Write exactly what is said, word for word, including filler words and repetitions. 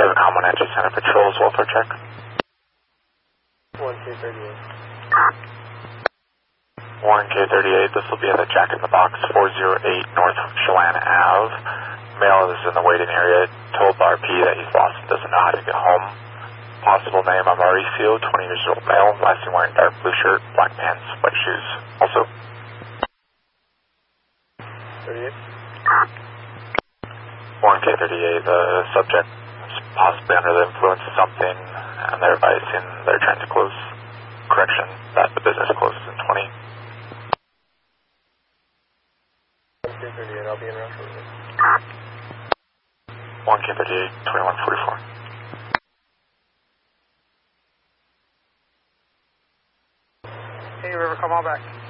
River Com one Engine Center Patrols, welfare check. one K thirty-eight. one K thirty-eight, this will be in the Jack in the Box, four oh eight North Chelan Ave. Male is in the waiting area, told R P that he's lost and doesn't know how to get home. Possible name of Mauricio, twenty years old male, last seen wearing dark blue shirt, black pants, white shoes. Also, thirty-eight. one K thirty-eight, the subject is possibly under the influence of something, and they're advising they're trying to close, correction, that the business closes in twenty. one K thirty-eight, I'll be in route shortly. one K thirty-eight, twenty-one forty-four. Hey, River, come on back.